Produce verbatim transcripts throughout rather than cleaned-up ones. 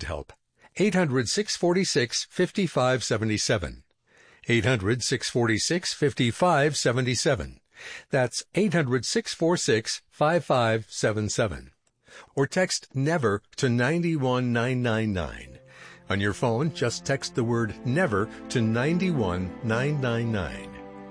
help. eight hundred, six four six, five five seven seven. eight hundred, six four six, five five seven seven. That's eight hundred, six four six, five five seven seven. Or text NEVER to nine one nine nine nine. On your phone, just text the word NEVER to nine one nine nine nine.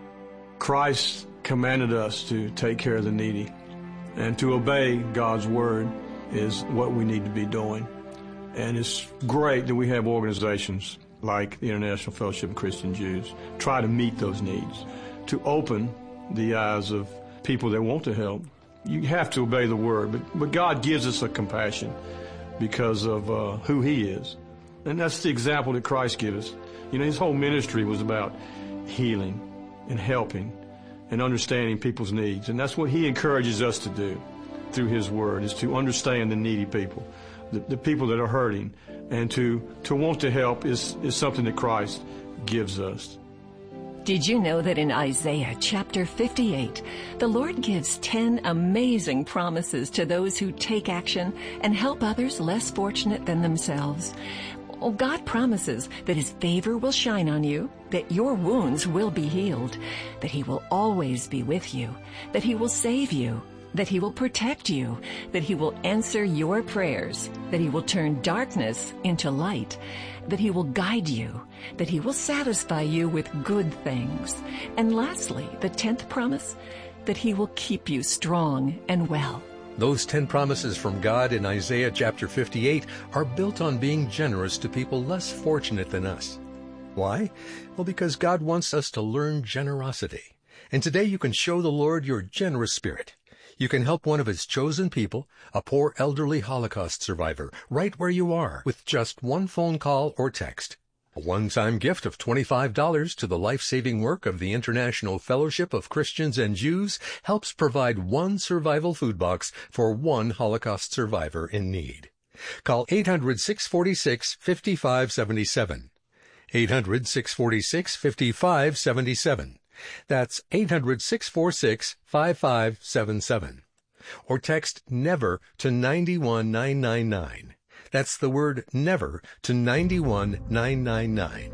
Christ commanded us to take care of the needy, and to obey God's word is what we need to be doing. And it's great that we have organizations like the International Fellowship of Christian Jews try to meet those needs, to open the eyes of people that want to help. You have to obey the word, but, but God gives us a compassion because of uh, who he is. And that's the example that Christ gives us. You know, his whole ministry was about healing and helping and understanding people's needs. And that's what he encourages us to do through his word, is to understand the needy people, the, the people that are hurting. And to, to want to help is, is something that Christ gives us. Did you know that in Isaiah chapter fifty-eight, the Lord gives ten amazing promises to those who take action and help others less fortunate than themselves? Oh, God promises that his favor will shine on you, that your wounds will be healed, that he will always be with you, that he will save you, that he will protect you, that he will answer your prayers, that he will turn darkness into light, that he will guide you, that he will satisfy you with good things. And lastly, the tenth promise, that he will keep you strong and well. Those ten promises from God in Isaiah chapter fifty-eight are built on being generous to people less fortunate than us. Why? Well, because God wants us to learn generosity. And today you can show the Lord your generous spirit. You can help one of his chosen people, a poor elderly Holocaust survivor, right where you are with just one phone call or text. A one-time gift of twenty-five dollars to the life-saving work of the International Fellowship of Christians and Jews helps provide one survival food box for one Holocaust survivor in need. Call eight hundred, six four six, five five seven seven. eight hundred, six four six, five five seven seven. That's eight hundred, six four six, five five seven seven. Or text NEVER to nine one nine nine nine. That's the word NEVER to nine one nine nine nine.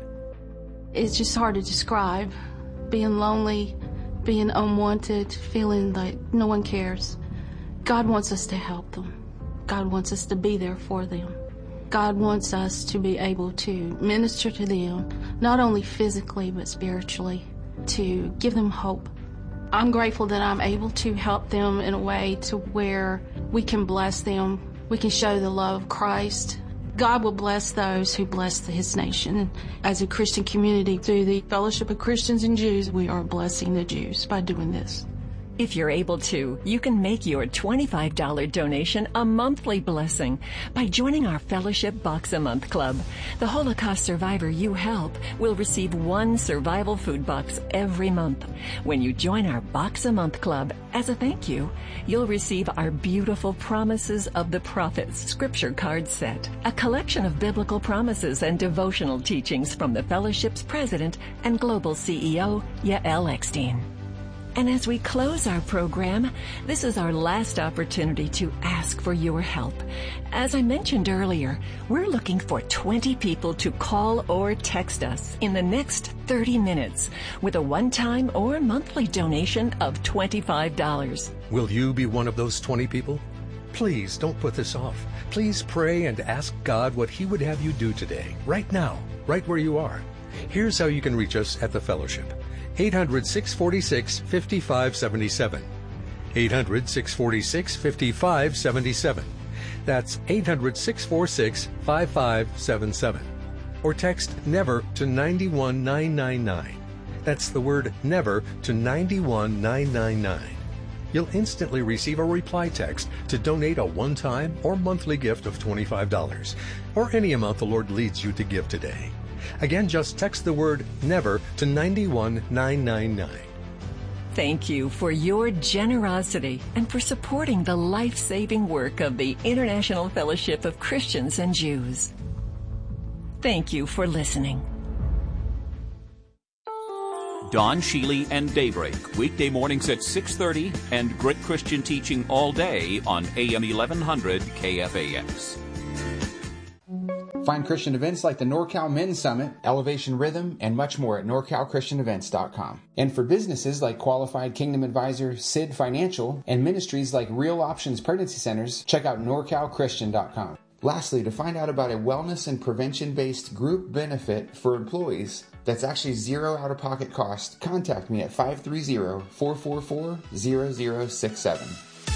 It's just hard to describe. Being lonely, being unwanted, feeling like no one cares. God wants us to help them. God wants us to be there for them. God wants us to be able to minister to them, not only physically but spiritually, to give them hope. I'm grateful that I'm able to help them in a way to where we can bless them. We can show the love of Christ. God will bless those who bless his nation. As a Christian community, through the Fellowship of Christians and Jews, we are blessing the Jews by doing this. If you're able to, you can make your twenty-five dollars donation a monthly blessing by joining our Fellowship Box a Month Club. The Holocaust survivor you help will receive one survival food box every month. When you join our Box a Month Club, as a thank you, you'll receive our beautiful Promises of the Prophets scripture card set, a collection of biblical promises and devotional teachings from the Fellowship's president and global C E O, Yael Eckstein. And as we close our program, this is our last opportunity to ask for your help. As I mentioned earlier, we're looking for twenty people to call or text us in the next thirty minutes with a one-time or monthly donation of twenty-five dollars. Will you be one of those twenty people? Please don't put this off. Please pray and ask God what he would have you do today, right now, right where you are. Here's how you can reach us at the Fellowship. eight hundred, six four six, five five seven seven. eight hundred, six four six, five five seven seven. That's eight hundred, six four six, five five seven seven. Or text NEVER to nine one nine nine nine. That's the word NEVER to nine one nine nine nine. You'll instantly receive a reply text to donate a one-time or monthly gift of twenty-five dollars, or any amount the Lord leads you to give today. Again, just text the word NEVER to nine one nine nine nine. Thank you for your generosity and for supporting the life-saving work of the International Fellowship of Christians and Jews. Thank you for listening. Don Shealy and Daybreak, weekday mornings at six thirty, and great Christian teaching all day on A M eleven hundred K F A X. Find Christian events like the NorCal Men's Summit, Elevation Rhythm, and much more at nor cal christian events dot com. And for businesses like Qualified Kingdom Advisor, S I D Financial, and ministries like Real Options Pregnancy Centers, check out nor cal christian dot com. Lastly, to find out about a wellness and prevention-based group benefit for employees that's actually zero out-of-pocket cost, contact me at five three zero, four four four, zero zero six seven.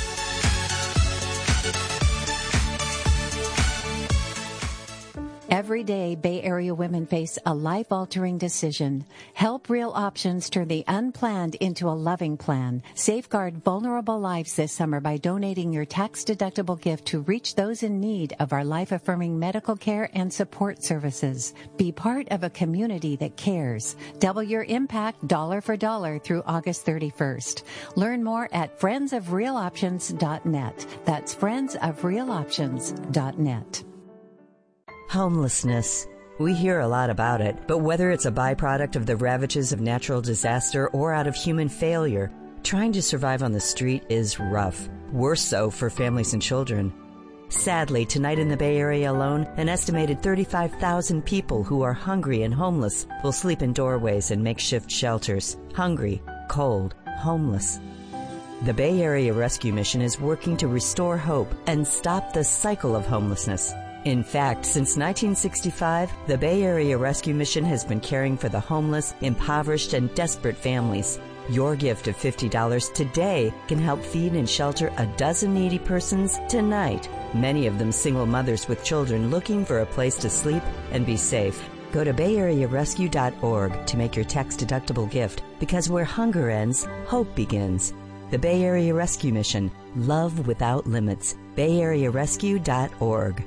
Every day, Bay Area women face a life-altering decision. Help Real Options turn the unplanned into a loving plan. Safeguard vulnerable lives this summer by donating your tax-deductible gift to reach those in need of our life-affirming medical care and support services. Be part of a community that cares. Double your impact dollar for dollar through August thirty-first. Learn more at friends of real options dot net. That's friends of real options dot net. Homelessness. We hear a lot about it, but whether it's a byproduct of the ravages of natural disaster or out of human failure, trying to survive on the street is rough. Worse so for families and children. Sadly, tonight in the Bay Area alone, an estimated thirty-five thousand people who are hungry and homeless will sleep in doorways and makeshift shelters. Hungry, cold, homeless. The Bay Area Rescue Mission is working to restore hope and stop the cycle of homelessness. In fact, since nineteen sixty-five, the Bay Area Rescue Mission has been caring for the homeless, impoverished, and desperate families. Your gift of fifty dollars today can help feed and shelter a dozen needy persons tonight, many of them single mothers with children looking for a place to sleep and be safe. Go to bay area rescue dot org to make your tax-deductible gift, because where hunger ends, hope begins. The Bay Area Rescue Mission. Love without limits. bay area rescue dot org.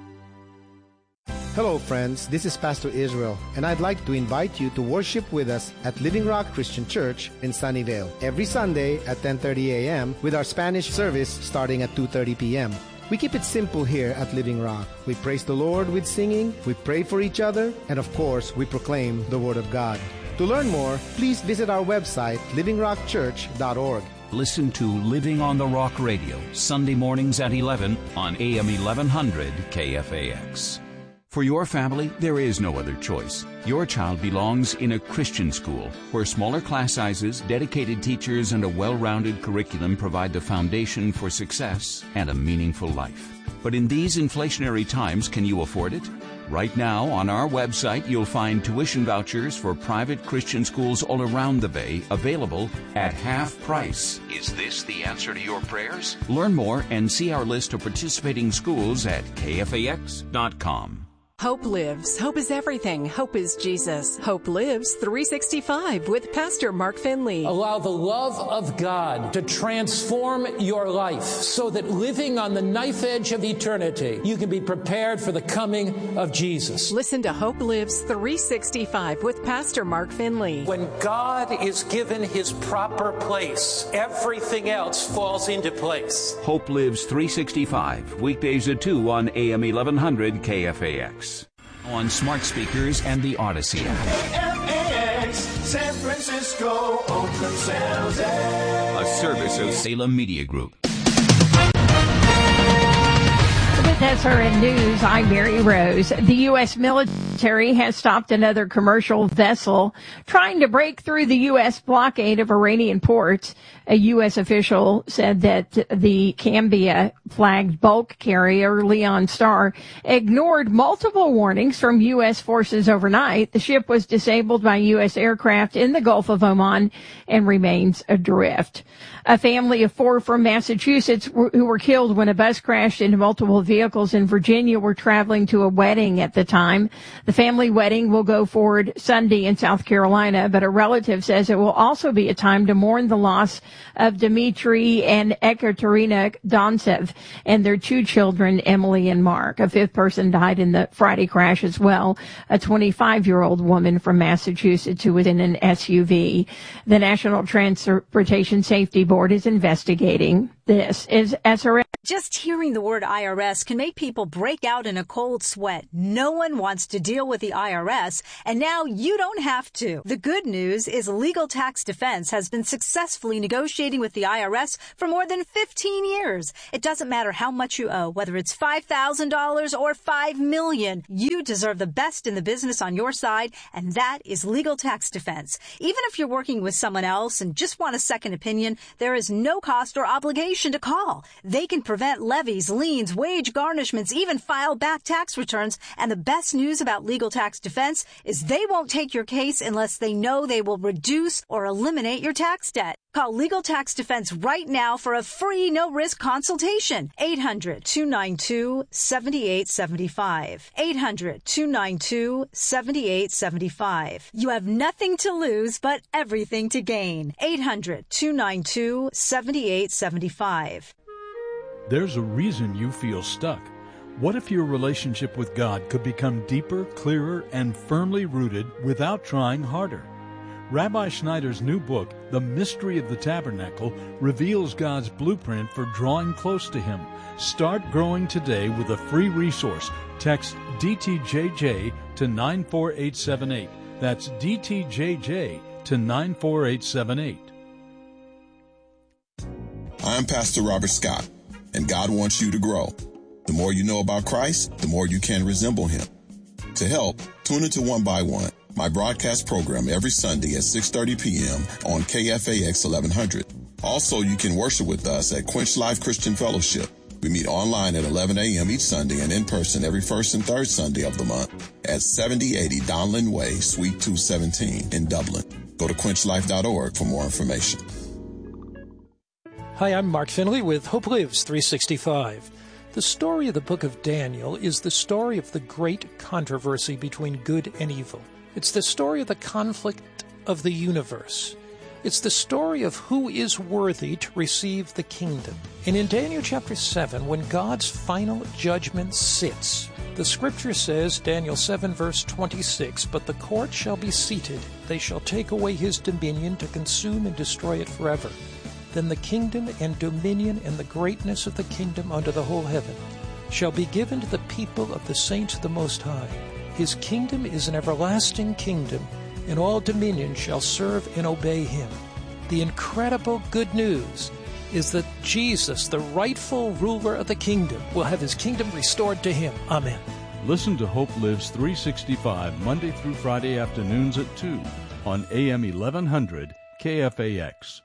Hello friends, this is Pastor Israel, and I'd like to invite you to worship with us at Living Rock Christian Church in Sunnyvale every Sunday at ten thirty a.m. with our Spanish service starting at two thirty p.m. We keep it simple here at Living Rock. We praise the Lord with singing, we pray for each other, and of course, we proclaim the Word of God. To learn more, please visit our website, living rock church dot org. Listen to Living on the Rock Radio, Sunday mornings at eleven on A M eleven hundred K F A X. For your family, there is no other choice. Your child belongs in a Christian school where smaller class sizes, dedicated teachers, and a well-rounded curriculum provide the foundation for success and a meaningful life. But in these inflationary times, can you afford it? Right now, on our website, you'll find tuition vouchers for private Christian schools all around the Bay available at half price. Is this the answer to your prayers? Learn more and see our list of participating schools at K F A X dot com. Hope Lives. Hope is everything. Hope is Jesus. Hope Lives three sixty-five with Pastor Mark Finley. Allow the love of God to transform your life so that living on the knife edge of eternity, you can be prepared for the coming of Jesus. Listen to Hope Lives three sixty-five with Pastor Mark Finley. When God is given his proper place, everything else falls into place. Hope Lives three sixty-five, weekdays at two on A M eleven hundred K F A X. On smart speakers and the Odyssey app. K F A X, San Francisco, Oakland, San Jose. A service of Salem Media Group. With S R N News, I'm Mary Rose. The U S military has stopped another commercial vessel trying to break through the U S blockade of Iranian ports. A U S official said that the Cambia-flagged bulk carrier Leon Star ignored multiple warnings from U S forces overnight. The ship was disabled by U S aircraft in the Gulf of Oman and remains adrift. A family of four from Massachusetts who were killed when a bus crashed into multiple vehicles in Virginia were traveling to a wedding at the time. The family wedding will go forward Sunday in South Carolina, but a relative says it will also be a time to mourn the loss of Dmitry and Ekaterina Doncev and their two children, Emily and Mark. A fifth person died in the Friday crash as well, a twenty-five-year-old woman from Massachusetts who was in an S U V. The National Transportation Safety Board is investigating. This is S R N. Just hearing the word I R S can make people break out in a cold sweat. No one wants to deal with the I R S, and now you don't have to. The good news is Legal Tax Defense has been successfully negotiating with the I R S for more than fifteen years. It doesn't matter how much you owe, whether it's five thousand dollars or five million dollars. You deserve the best in the business on your side, and that is Legal Tax Defense. Even if you're working with someone else and just want a second opinion, there is no cost or obligation to call. They can prevent levies, liens, wage garnishments, even file back tax returns. And the best news about Legal Tax Defense is they won't take your case unless they know they will reduce or eliminate your tax debt. Call Legal Tax Defense right now for a free, no-risk consultation. eight hundred, two nine two, seven eight seven five. eight hundred, two nine two, seven eight seven five. You have nothing to lose but everything to gain. eight hundred, two nine two, seven eight seven five. There's a reason you feel stuck. What if your relationship with God could become deeper, clearer, and firmly rooted without trying harder? Rabbi Schneider's new book, The Mystery of the Tabernacle, reveals God's blueprint for drawing close to Him. Start growing today with a free resource. Text D T J J to nine four eight seven eight. That's D T J J to nine four eight seven eight. I'm Pastor Robert Scott, and God wants you to grow. The more you know about Christ, the more you can resemble Him. To help, tune into One by One, my broadcast program every Sunday at six thirty p.m. on K F A X eleven hundred. Also, you can worship with us at Quench Life Christian Fellowship. We meet online at eleven a.m. each Sunday and in person every first and third Sunday of the month at seventy eighty Donlin Way, Suite two seventeen in Dublin. Go to quench life dot org for more information. Hi, I'm Mark Finley with Hope Lives three sixty-five. The story of the book of Daniel is the story of the great controversy between good and evil. It's the story of the conflict of the universe. It's the story of who is worthy to receive the kingdom. And in Daniel chapter seven, when God's final judgment sits, the scripture says, Daniel seven verse twenty-six, "But the court shall be seated. They shall take away his dominion to consume and destroy it forever. Then the kingdom and dominion and the greatness of the kingdom under the whole heaven shall be given to the people of the saints of the Most High. His kingdom is an everlasting kingdom, and all dominion shall serve and obey him." The incredible good news is that Jesus, the rightful ruler of the kingdom, will have his kingdom restored to him. Amen. Listen to Hope Lives three sixty-five Monday through Friday afternoons at two on A M eleven hundred K F A X.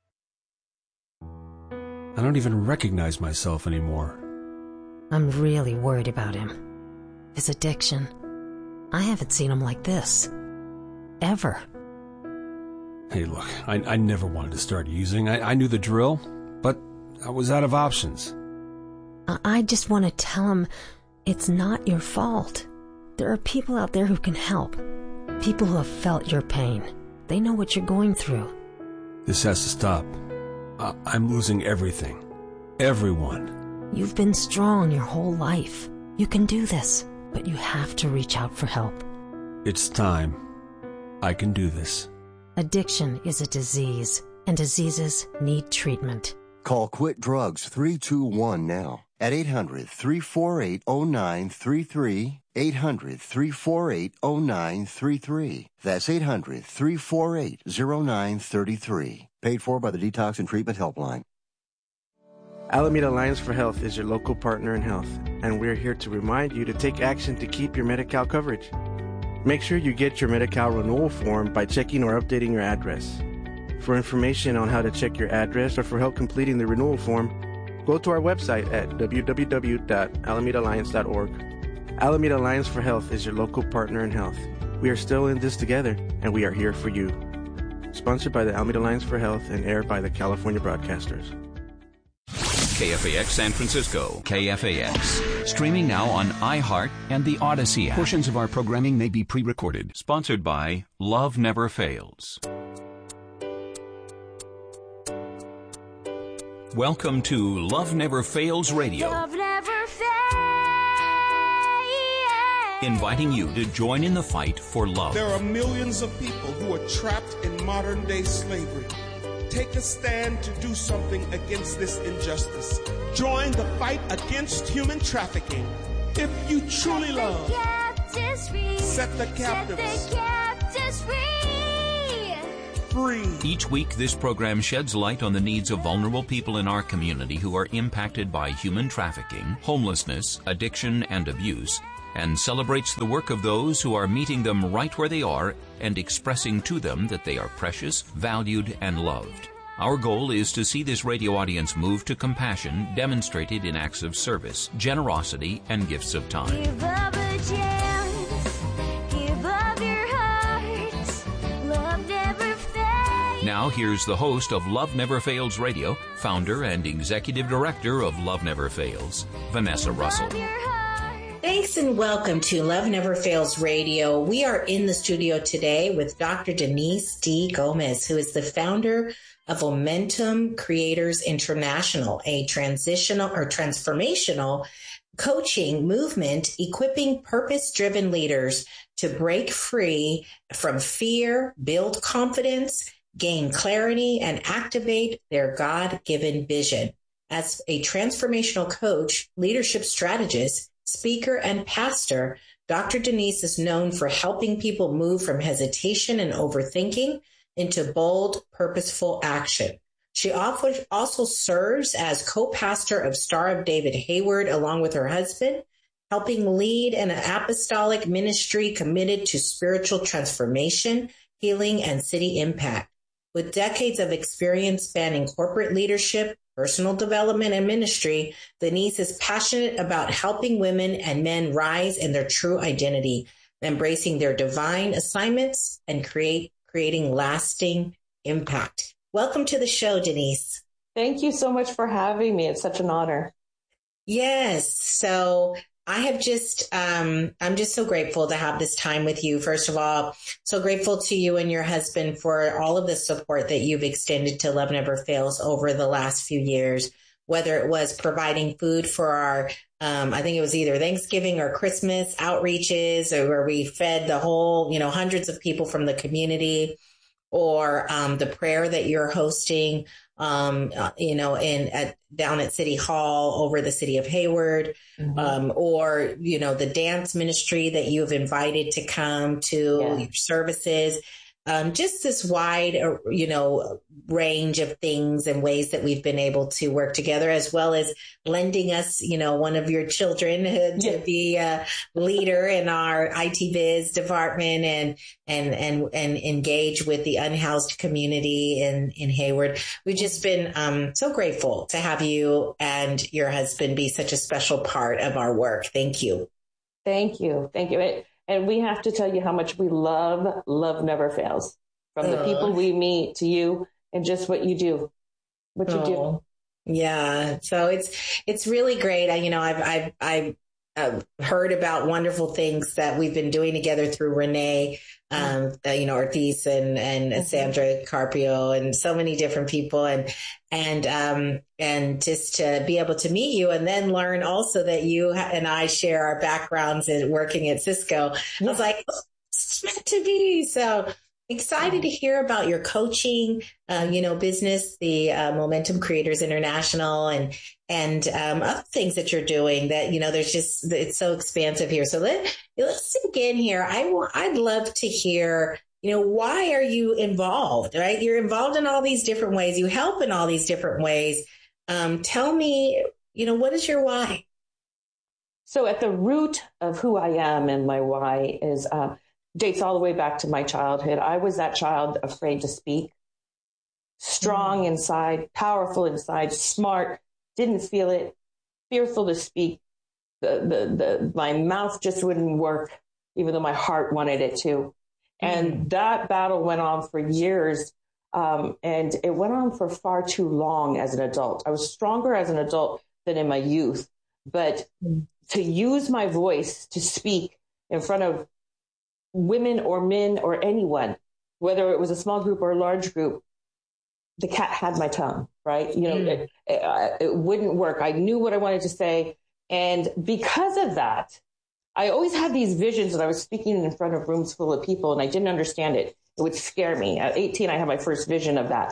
I don't even recognize myself anymore. I'm really worried about him. His addiction. I haven't seen him like this. Ever. Hey, look, I, I never wanted to start using. I, I knew the drill, but I was out of options. I, I just want to tell him it's not your fault. There are people out there who can help. People who have felt your pain. They know what you're going through. This has to stop. I, I'm losing everything. Everyone. You've been strong your whole life. You can do this, but you have to reach out for help. It's time. I can do this. Addiction is a disease, and diseases need treatment. Call Quit Drugs three two one now at eight hundred, three four eight, oh nine three three, eight hundred, three four eight, oh nine three three. That's eight hundred, three four eight, oh nine three three. Paid for by the Detox and Treatment Helpline. Alameda Alliance for Health is your local partner in health, and we're here to remind you to take action to keep your Medi-Cal coverage. Make sure you get your Medi-Cal renewal form by checking or updating your address. For information on how to check your address or for help completing the renewal form, go to our website at w w w dot alameda alliance dot org. Alameda Alliance for Health is your local partner in health. We are still in this together, and we are here for you. Sponsored by the Alameda Alliance for Health and aired by the California Broadcasters. K F A X San Francisco, K F A X. Streaming now on iHeart and the Odyssey app. Portions of our programming may be pre-recorded. Sponsored by Love Never Fails. Welcome to Love Never Fails Radio. Love never fails. Inviting you to join in the fight for love. There are millions of people who are trapped in modern-day slavery. Take a stand to do something against this injustice. Join the fight against human trafficking. If you truly love, set the captives free. Each week, this program sheds light on the needs of vulnerable people in our community who are impacted by human trafficking, homelessness, addiction, and abuse, and celebrates the work of those who are meeting them right where they are and expressing to them that they are precious, valued, and loved. Our goal is to see this radio audience move to compassion demonstrated in acts of service, generosity, and gifts of time. Give up a chance, give up your heart, love never fails. Now here's the host of Love Never Fails Radio, founder and executive director of Love Never Fails, Vanessa Russell. Thanks and welcome to Love Never Fails Radio. We are in the studio today with Doctor Denise D. Gomez, who is the founder of Momentum Creators International, a transitional or transformational coaching movement equipping purpose-driven leaders to break free from fear, build confidence, gain clarity, and activate their God-given vision. As a transformational coach, leadership strategist, speaker, and pastor, Doctor Denise is known for helping people move from hesitation and overthinking into bold, purposeful action. She also serves as co-pastor of Star of David Hayward along with her husband, helping lead an apostolic ministry committed to spiritual transformation, healing, and city impact. With decades of experience spanning corporate leadership, personal development, and ministry, Denise is passionate about helping women and men rise in their true identity, embracing their divine assignments, and create creating lasting impact. Welcome to the show, Denise. Thank you so much for having me. It's such an honor. Yes. So I have just, um, I'm just so grateful to have this time with you. First of all, so grateful to you and your husband for all of the support that you've extended to Love Never Fails over the last few years, whether it was providing food for our Um, I think it was either Thanksgiving or Christmas outreaches, or where we fed the whole, you know, hundreds of people from the community, or um, the prayer that you're hosting, um, uh, you know, in at, down at City Hall over the city of Hayward, mm-hmm. um, or, you know, the dance ministry that you've invited to come to yeah. your services. Um, just this wide, uh, you know, range of things and ways that we've been able to work together, as well as lending us, you know, one of your children uh, to yeah. be a leader in our I T Biz department and, and, and, and engage with the unhoused community in, in Hayward. We've just been um, so grateful to have you and your husband be such a special part of our work. Thank you. Thank you. Thank you. It, And we have to tell you how much we love Love Never Fails. From the uh, people we meet to you and just what you do, what you oh, do. Yeah. So it's, it's really great. I, you know, I've, I've, I've uh, heard about wonderful things that we've been doing together through Renee, um, uh, you know, Ortiz and, and mm-hmm. Sandra Carpio and so many different people. And, and, um, and just to be able to meet you and then learn also that you and I share our backgrounds in working at Cisco. Yeah. I was like, oh, it's meant to be. So excited to hear about your coaching, uh, you know, business, the uh, Momentum Creators International, and and um, other things that you're doing. That, you know, there's just, it's so expansive here. So let let's sink in here. I I'd love to hear, you know, why are you involved? Right, you're involved in all these different ways. You help in all these different ways. Um, tell me, you know, what is your why? So at the root of who I am and my why is. Uh, dates all the way back to my childhood. I was that child afraid to speak, strong mm-hmm. inside, powerful inside, smart, didn't feel it, fearful to speak. The, the, the, my mouth just wouldn't work, even though my heart wanted it to. And mm-hmm. that battle went on for years. Um, and it went on for far too long as an adult. I was stronger as an adult than in my youth, but mm-hmm. to use my voice to speak in front of women or men or anyone, whether it was a small group or a large group, the cat had my tongue, right? You know, mm. it, it, it wouldn't work. I knew what I wanted to say. And because of that, I always had these visions that I was speaking in front of rooms full of people and I didn't understand it. It would scare me. At eighteen, I had my first vision of that.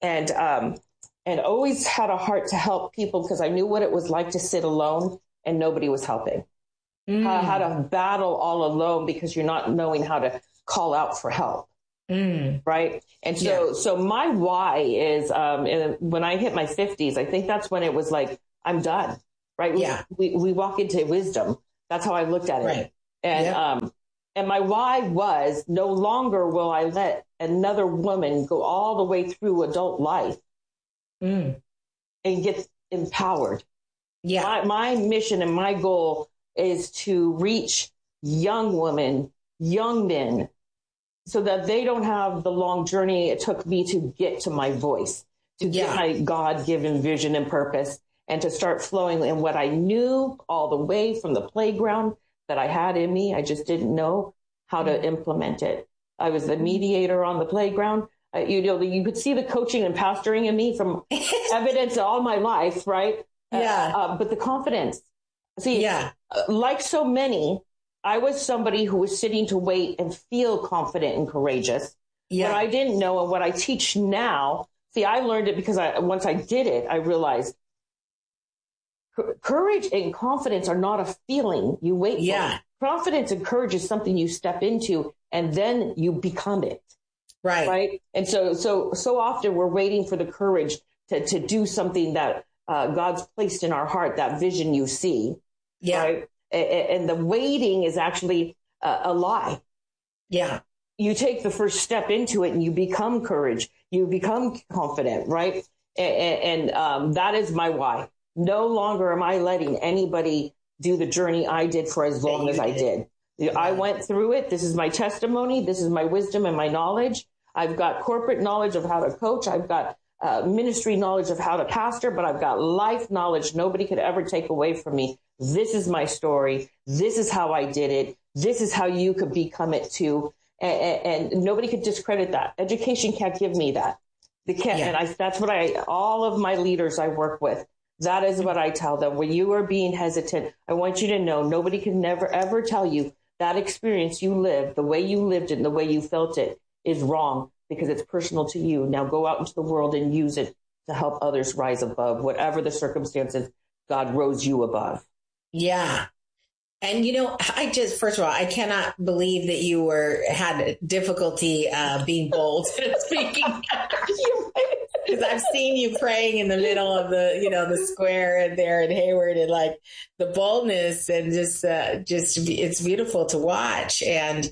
and um, and always had a heart to help people because I knew what it was like to sit alone and nobody was helping. Mm. How, how to battle all alone because you're not knowing how to call out for help. Mm. Right. And so, yeah. so my why is, um, when I hit my fifties, I think that's when it was like, I'm done. Right. Yeah. We, we, we walk into wisdom. That's how I looked at it. Right. And, yeah. um, and my why was no longer will I let another woman go all the way through adult life mm. and get empowered. Yeah. My, my mission and my goal is to reach young women, young men, so that they don't have the long journey it took me to get to my voice, to yeah. get my God-given vision and purpose, and to start flowing in what I knew all the way from the playground that I had in me. I just didn't know how to implement it. I was the mediator on the playground. Uh, you know, you could see the coaching and pastoring in me from evidence all my life, right? Yeah. Uh, uh, but the confidence. See, yeah. uh, like so many, I was somebody who was sitting to wait and feel confident and courageous. Yeah. What I didn't know and what I teach now, see, I learned it because I, once I did it, I realized courage and confidence are not a feeling you wait yeah. for. Confidence and courage is something you step into and then you become it. Right. Right. And so, so, so often we're waiting for the courage to, to do something that uh, God's placed in our heart, that vision you see. Yeah. Right? And the waiting is actually a, a lie. Yeah. You take the first step into it and you become courage. You become confident, right? And, and um, that is my why. No longer am I letting anybody do the journey I did for as long as I did. Yeah. I went through it. This is my testimony. This is my wisdom and my knowledge. I've got corporate knowledge of how to coach. I've got uh, ministry knowledge of how to pastor, but I've got life knowledge nobody could ever take away from me. This is my story. This is how I did it. This is how you could become it too. And, and nobody could discredit that. Education can't give me that. They can't. Yeah. And I, that's what I, all of my leaders I work with, that is what I tell them. When you are being hesitant, I want you to know nobody can never, ever tell you that experience you lived, the way you lived it and the way you felt it is wrong because it's personal to you. Now go out into the world and use it to help others rise above whatever the circumstances God rose you above. Yeah. And, you know, I just, first of all, I cannot believe that you were, had difficulty uh, being bold speaking. Because I've seen you praying in the middle of the, you know, the square there in Hayward and like the boldness and just, uh, just, it's beautiful to watch. And,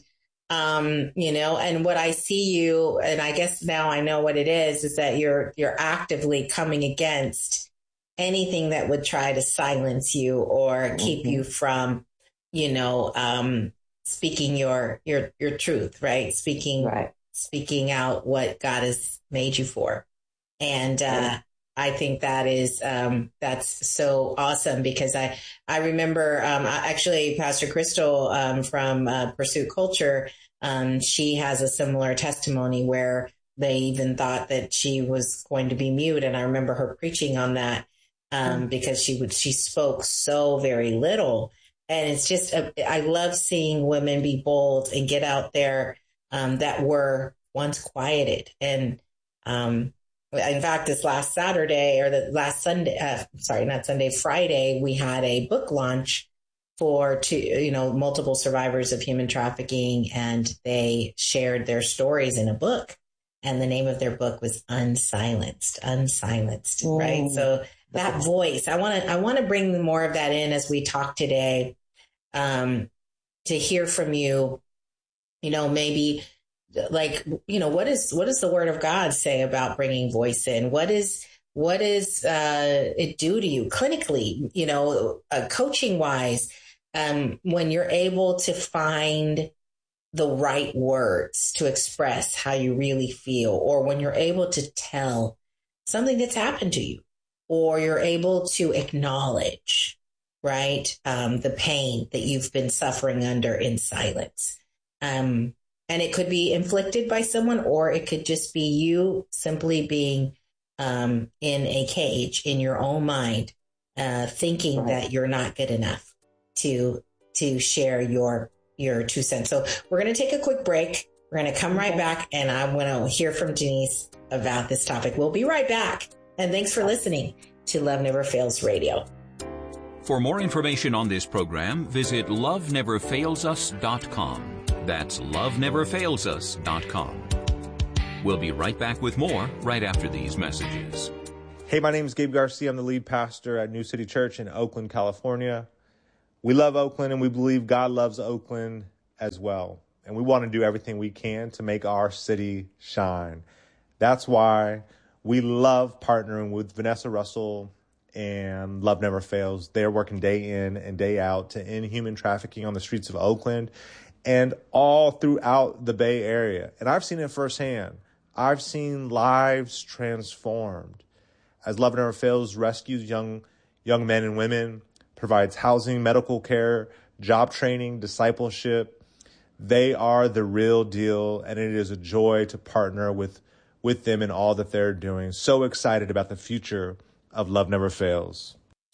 um, you know, and what I see you, and I guess now I know what it is, is that you're, you're actively coming against anything that would try to silence you or keep mm-hmm. you from, you know, um, speaking your, your, your truth, right? Speaking, right. speaking out what God has made you for. And, uh, right. I think that is, um, that's so awesome because I, I remember, um, actually Pastor Crystal, um, from, uh, Pursuit Culture, um, she has a similar testimony where they even thought that she was going to be mute. And I remember her preaching on that. Um, because she would, she spoke so very little. And it's just, a, I love seeing women be bold and get out there, um, that were once quieted. And, um, in fact, this last Saturday or the last Sunday, uh, sorry, not Sunday, Friday, we had a book launch for two, you know, multiple survivors of human trafficking. And they shared their stories in a book. And the name of their book was Unsilenced, Unsilenced, Ooh. Right? So that voice, I want to, I want to bring more of that in as we talk today, um, to hear from you, you know, maybe like, you know, what is, what does the word of God say about bringing voice in? What is, what is, uh, it do to you clinically, you know, uh, coaching wise, um, when you're able to find the right words to express how you really feel, or when you're able to tell something that's happened to you, or you're able to acknowledge, right, um, the pain that you've been suffering under in silence. Um, and it could be inflicted by someone, or it could just be you simply being um, in a cage in your own mind, uh, thinking right. that you're not good enough to to share your your two cents. So we're going to take a quick break. We're going to come right back, and I want to hear from Denise about this topic. We'll be right back. And thanks for listening to Love Never Fails Radio. For more information on this program, visit love never fails us dot com. That's love never fails us dot com. We'll be right back with more right after these messages. Hey, my name is Gabe Garcia. I'm the lead pastor at New City Church in Oakland, California. We love Oakland, and we believe God loves Oakland as well. And we want to do everything we can to make our city shine. That's why we love partnering with Vanessa Russell and Love Never Fails. They're working day in and day out to end human trafficking on the streets of Oakland and all throughout the Bay Area. And I've seen it firsthand. I've seen lives transformed as Love Never Fails rescues young young men and women, provides housing, medical care, job training, discipleship. They are the real deal, and it is a joy to partner with, with them in all that they're doing. So excited about the future of Love Never Fails.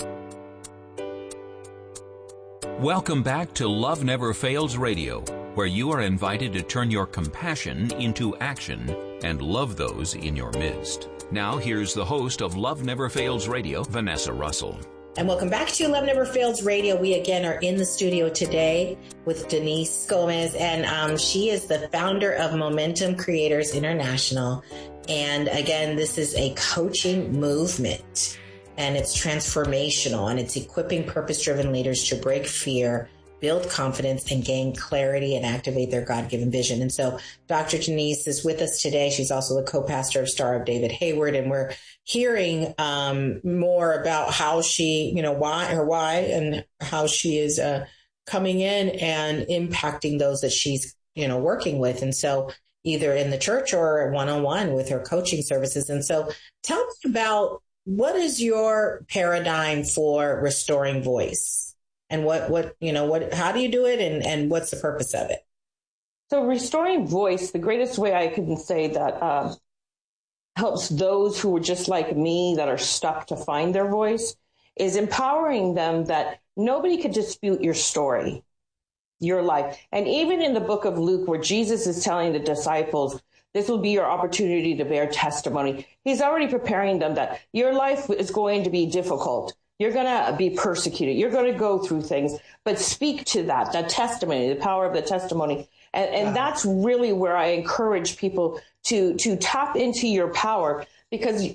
Welcome back to Love Never Fails Radio, where you are invited to turn your compassion into action and love those in your midst. Now, here's the host of Love Never Fails Radio, Vanessa Russell. And welcome back to Love Never Fails Radio. We again are in the studio today with Denise Gomez, and um, she is the founder of Momentum Creators International. And again, this is a coaching movement, and it's transformational, and it's equipping purpose-driven leaders to break fear, build confidence, and gain clarity and activate their God-given vision. And so Doctor Denise is with us today. She's also the co-pastor of Star of David Hayward, and we're hearing um, more about how she, you know, why her why and how she is uh, coming in and impacting those that she's, you know, working with. And so either in the church or one-on-one with her coaching services. And so tell me about, what is your paradigm for restoring voice? And what, what, you know, what, how do you do it, and, and what's the purpose of it? So restoring voice, the greatest way I can say that uh, helps those who are just like me that are stuck to find their voice is empowering them that nobody could dispute your story, your life. And even in the book of Luke, where Jesus is telling the disciples, this will be your opportunity to bear testimony. He's already preparing them that your life is going to be difficult. You're going to be persecuted. You're going to go through things, but speak to that, that testimony, the power of the testimony. And, and wow. That's really where I encourage people to, to tap into your power, because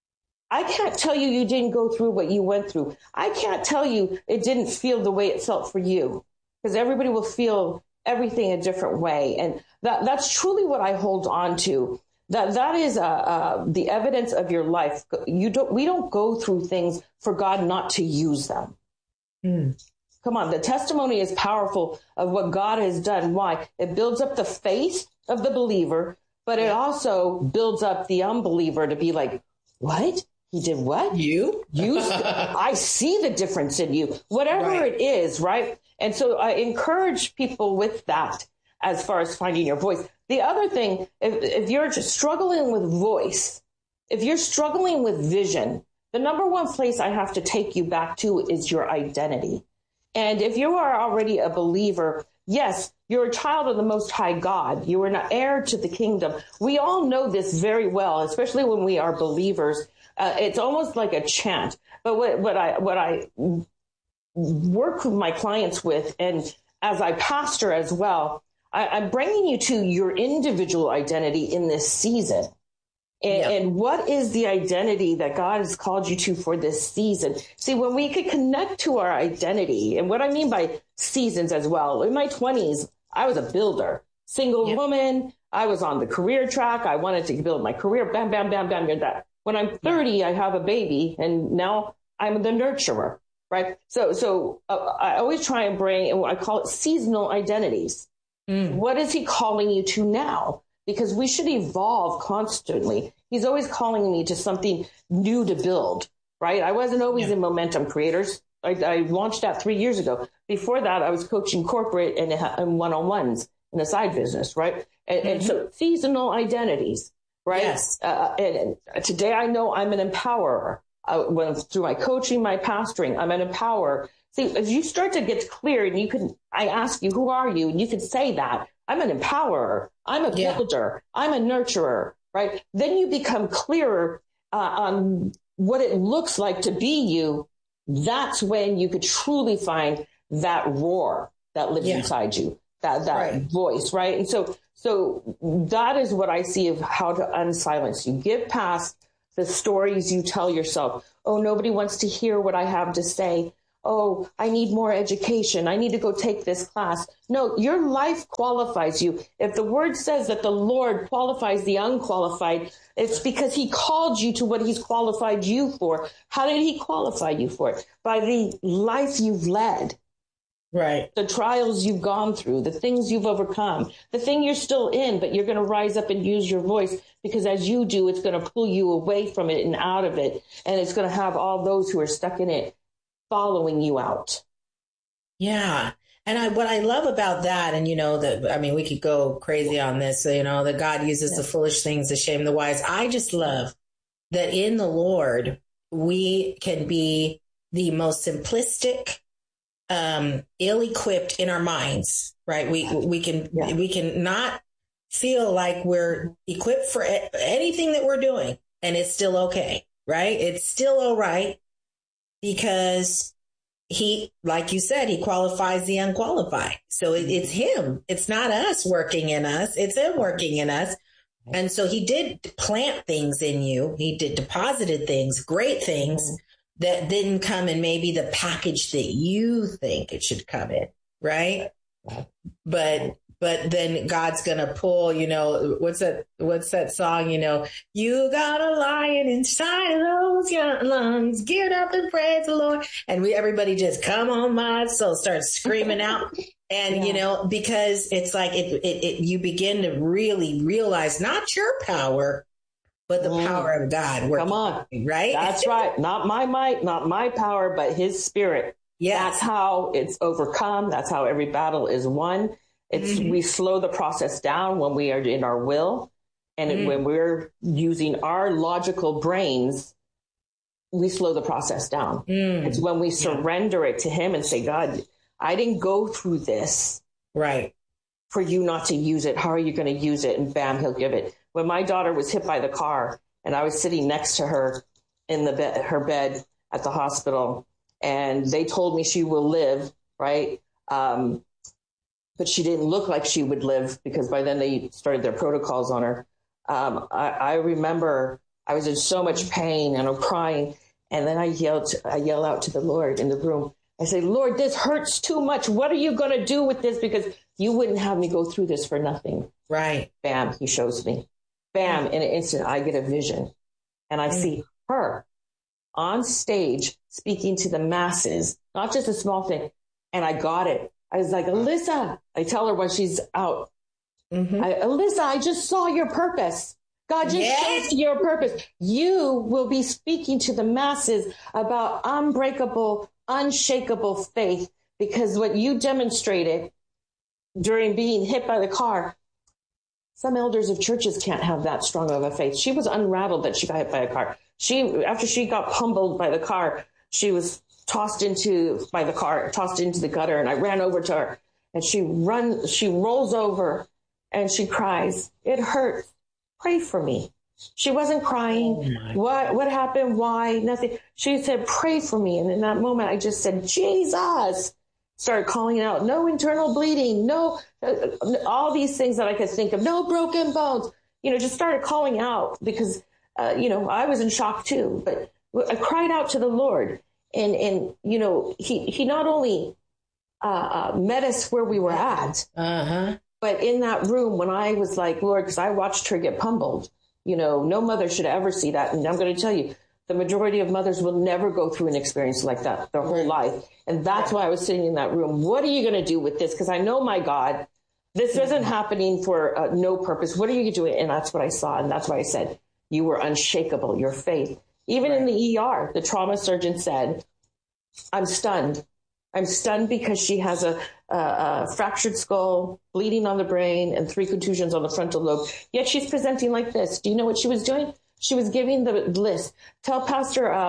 I can't tell you you didn't go through what you went through. I can't tell you it didn't feel the way it felt for you, because everybody will feel everything a different way. And that, that's truly what I hold on to. That that is uh, uh, the evidence of your life. You don't. We don't go through things for God not to use them. Mm. Come on, the testimony is powerful of what God has done. Why? It builds up the faith of the believer, but it also builds up the unbeliever to be like, "What? He did what? You? You? I see the difference in you. Whatever right. it is, right?" And so I encourage people with that as far as finding your voice. The other thing, if, if you're just struggling with voice, if you're struggling with vision, the number one place I have to take you back to is your identity. And if you are already a believer, yes, you're a child of the Most High God. You are an heir to the kingdom. We all know this very well, especially when we are believers. Uh, it's almost like a chant. But what, what I what I work with my clients with, and as I pastor as well, I'm bringing you to your individual identity in this season. And, yeah. and what is the identity that God has called you to for this season? See, when we could connect to our identity, and what I mean by seasons as well, in my twenties, I was a builder, single yeah. woman. I was on the career track. I wanted to build my career. Bam, bam, bam, bam, bam, bam. When I'm thirty, yeah. I have a baby, and now I'm the nurturer, right? So, so uh, I always try and bring, and I call it seasonal identities. Mm. What is he calling you to now? Because we should evolve constantly. He's always calling me to something new to build, right? I wasn't always yeah. in Momentum Creators. I, I launched that three years ago. Before that, I was coaching corporate and, and one-on-ones in a side business, right? And, mm-hmm. and so seasonal identities, right? Yes. Uh, and, and today I know I'm an empowerer. I, when through my coaching, my pastoring, I'm an empowerer. See, as you start to get clear, and you can, I ask you, who are you? And you can say that. I'm an empowerer. I'm a builder. Yeah. I'm a nurturer, right? Then you become clearer uh, on what it looks like to be you. That's when you could truly find that roar that lives yeah. inside you, that, that right. voice, right? And so, so that is what I see of how to unsilence you. Get past the stories you tell yourself. Oh, nobody wants to hear what I have to say. Oh, I need more education. I need to go take this class. No, your life qualifies you. If the word says that the Lord qualifies the unqualified, it's because he called you to what he's qualified you for. How did he qualify you for it? By the life you've led. Right. The trials you've gone through, the things you've overcome, the thing you're still in, but you're going to rise up and use your voice, because as you do, it's going to pull you away from it and out of it. And it's going to have all those who are stuck in it following you out. Yeah. And I, what I love about that, and you know, that, I mean, we could go crazy on this, you know, that God uses yeah. the foolish things to shame the wise. I just love that in the Lord, we can be the most simplistic, um, ill-equipped in our minds, right? We, we can, yeah. we can not feel like we're equipped for anything that we're doing, and it's still okay, right? It's still all right, because he, like you said, he qualifies the unqualified. So it, it's him. It's not us working in us. It's him working in us. And so he did plant things in you. He did deposited things, great things that didn't come in maybe the package that you think it should come in. Right. But But then God's going to pull, you know, what's that, what's that song, you know, you got a lion inside of those young lungs, get up and praise the Lord. And we, everybody just come on my soul, start screaming out. And, yeah. you know, because it's like it, it, it, you begin to really realize not your power, but the mm. power of God. Come on. Right? That's right. Not my might, not my power, but his spirit. Yes. That's how it's overcome. That's how every battle is won. It's mm-hmm. we slow the process down when we are in our will, and mm-hmm. when we're using our logical brains, we slow the process down. Mm. It's when we surrender yeah. it to him and say, God, I didn't go through this right for you not to use it. How are you going to use it? And bam, he'll give it. When my daughter was hit by the car and I was sitting next to her in the bed, her bed at the hospital, and they told me she will live, right? Um, but she didn't look like she would live, because by then they started their protocols on her. Um, I, I remember I was in so much pain and I'm crying. And then I yelled, I yell out to the Lord in the room. I say, Lord, this hurts too much. What are you going to do with this? Because you wouldn't have me go through this for nothing. Right. Bam. He shows me. Bam. In an instant, I get a vision, and I mm. see her on stage speaking to the masses, not just a small thing. And I got it. I was like, Alyssa, I tell her when she's out, mm-hmm. I, Alyssa, I just saw your purpose. God just yes. showed your purpose. You will be speaking to the masses about unbreakable, unshakable faith, because what you demonstrated during being hit by the car, some elders of churches can't have that strong of a faith. She was unrattled that she got hit by a car. She, after she got pummeled by the car, she was tossed into by the car, tossed into the gutter. And I ran over to her, and she runs, she rolls over and she cries, it hurts. Pray for me. She wasn't crying. Oh what, what happened? Why? Nothing. She said, pray for me. And in that moment, I just said, Jesus, started calling out, no internal bleeding, no, uh, all these things that I could think of, no broken bones, you know, just started calling out because, uh, you know, I was in shock too, but I cried out to the Lord. And, and you know, he, he not only uh, uh, met us where we were at, uh-huh. but in that room when I was like, Lord, because I watched her get pummeled, you know, no mother should ever see that. And I'm going to tell you, the majority of mothers will never go through an experience like that their whole life. And that's why I was sitting in that room. What are you going to do with this? Because I know, my God, this isn't happening for uh, no purpose. What are you doing? And that's what I saw. And that's why I said, you were unshakable, your faith. Even right. in the E R, the trauma surgeon said, I'm stunned. I'm stunned because she has a, a, a fractured skull, bleeding on the brain, and three contusions on the frontal lobe. Yet she's presenting like this. Do you know what she was doing? She was giving the list. Tell Pastor uh,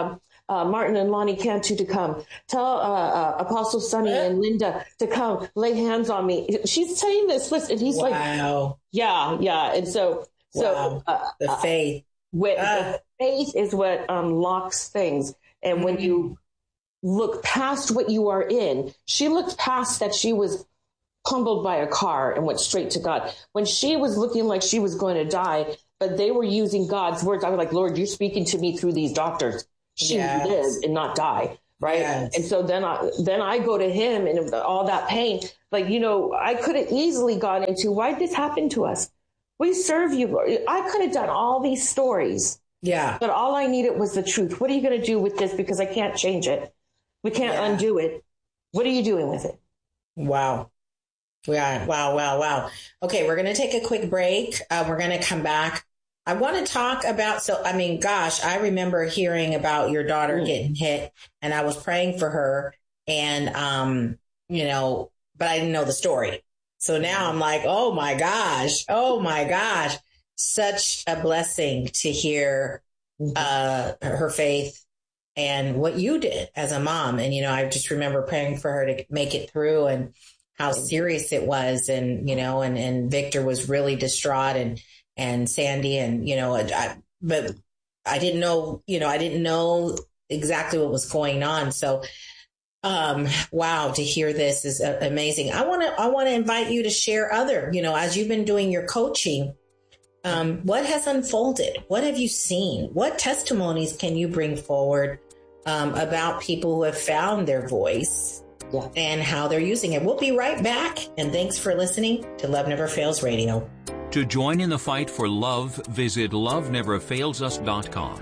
uh, Martin and Lonnie Cantu to come. Tell uh, uh, Apostle Sonny and Linda to come lay hands on me. She's saying this list, and he's wow. like, wow. Yeah, yeah. And so, so wow. uh, the faith. Uh, with, uh. The faith is what unlocks things. And mm-hmm. when you look past what you are in, she looked past that she was pummeled by a car and went straight to God. When she was looking like she was going to die, but they were using God's words, I was like, Lord, you're speaking to me through these doctors. She yes. would live and not die. Right. Yes. And so then I, then I go to him and all that pain, like, you know, I could have easily gone into, why did this happen to us? We serve you, Lord. I could have done all these stories. Yeah. But all I needed was the truth. What are you going to do with this? Because I can't change it. We can't yeah. undo it. What are you doing with it? Wow. Yeah. Wow. Wow. Wow. Okay. We're going to take a quick break. Uh, we're going to come back. I want to talk about, so, I mean, gosh, I remember hearing about your daughter mm. getting hit, and I was praying for her, and, um, you know, but I didn't know the story. So now I'm like, oh my gosh, oh my gosh, such a blessing to hear, uh, her faith and what you did as a mom. And, you know, I just remember praying for her to make it through, and how serious it was. And, you know, and, and Victor was really distraught, and, and Sandy, and, you know, I, but I didn't know, you know, I didn't know exactly what was going on. So, um, wow, to hear this is amazing. I want to, I want to invite you to share other, you know, as you've been doing your coaching, um, what has unfolded? What have you seen? What testimonies can you bring forward, um, about people who have found their voice yeah. and how they're using it? We'll be right back. And thanks for listening to Love Never Fails Radio. To join in the fight for love, visit love never fails us dot com.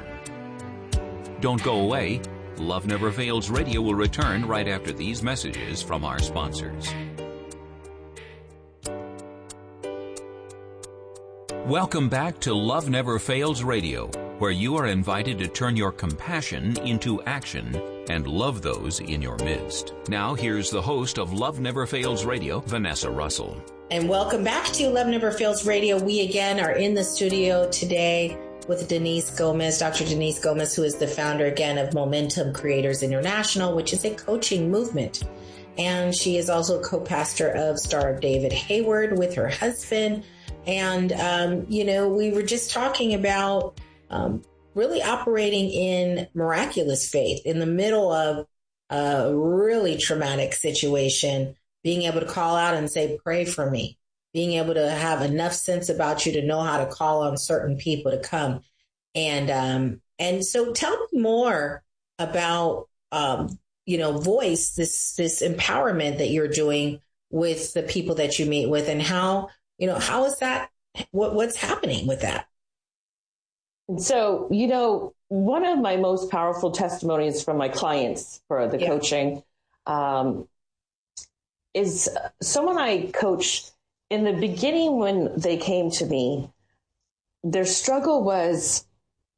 Don't go away. Love Never Fails Radio will return right after these messages from our sponsors. Welcome back to Love Never Fails Radio, where you are invited to turn your compassion into action and love those in your midst. Now, here's the host of Love Never Fails Radio, Vanessa Russell. And welcome back to Love Never Fails Radio. We again are in the studio today with Denise Gomez, Doctor Denise Gomez, who is the founder again of Momentum Creators International, which is a coaching movement. And she is also co-pastor of Star David Hayward with her husband. And, um, you know, we were just talking about um, really operating in miraculous faith in the middle of a really traumatic situation. Being able to call out and say, pray for me, being able to have enough sense about you to know how to call on certain people to come. And, um, and so tell me more about, um, you know, voice, this, this empowerment that you're doing with the people that you meet with, and how, you know, how is that, what, what's happening with that? So, you know, one of my most powerful testimonies from my clients for the yeah. coaching, um, is someone I coached in the beginning when they came to me. Their struggle was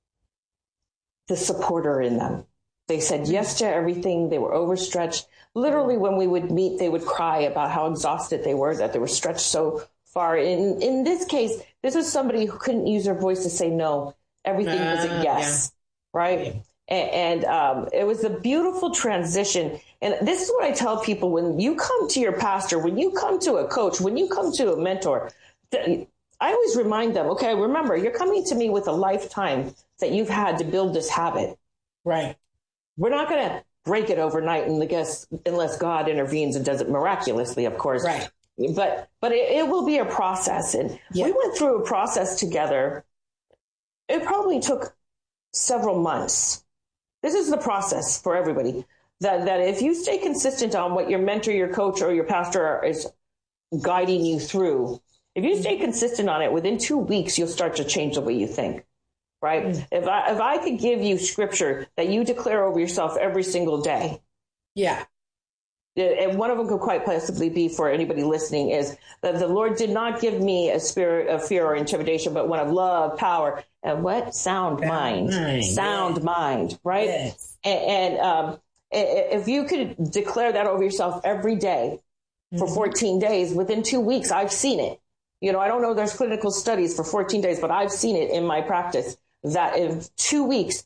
the supporter in them. They said yes to everything. They were overstretched. Literally, when we would meet, they would cry about how exhausted they were, that they were stretched so far. In in this case, this was somebody who couldn't use their voice to say no. Everything uh, was a yes, yeah. right? Yeah. And, and um, it was a beautiful transition. And this is what I tell people: when you come to your pastor, when you come to a coach, when you come to a mentor, I always remind them, okay, remember, you're coming to me with a lifetime that you've had to build this habit. Right. We're not going to break it overnight unless, unless God intervenes and does it miraculously, of course. Right. But but it, it will be a process. And yeah. we went through a process together. It probably took several months. This is the process for everybody. That that if you stay consistent on what your mentor, your coach, or your pastor is guiding you through, if you stay consistent on it, within two weeks, you'll start to change the way you think. Right? Mm. If I if I could give you scripture that you declare over yourself every single day. Yeah. And one of them could quite possibly be, for anybody listening, is that the Lord did not give me a spirit of fear or intimidation, but one of love, power, and what? Sound mind. mind. Sound yes. mind, right? Yes. And, and um, if you could declare that over yourself every day for mm-hmm. fourteen days, within two weeks, I've seen it. You know, I don't know, there's clinical studies for fourteen days, but I've seen it in my practice that in two weeks,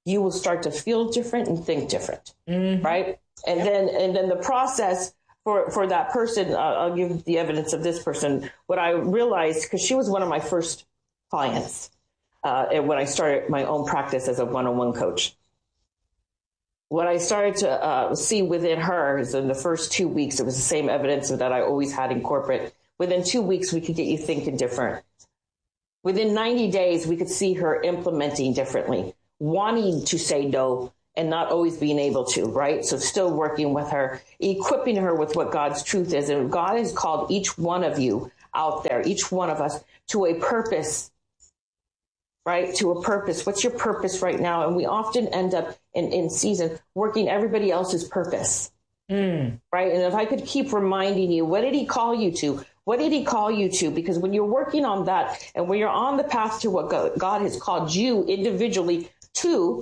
you will start to feel different and think different, mm-hmm. right? And yep. then and then the process for, for that person, uh, I'll give the evidence of this person. What I realized, because she was one of my first clients uh, and when I started my own practice as a one-on-one coach. What I started to uh, see within her is in the first two weeks, it was the same evidence that I always had in corporate. Within two weeks, we could get you thinking different. Within ninety days, we could see her implementing differently, wanting to say no and not always being able to, right? So still working with her, equipping her with what God's truth is. And God has called each one of you out there, each one of us, to a purpose, right? To a purpose. What's your purpose right now? And we often end up in, in season working everybody else's purpose, mm. right? And if I could keep reminding you, what did he call you to? What did he call you to? Because when you're working on that and when you're on the path to what God has called you individually to,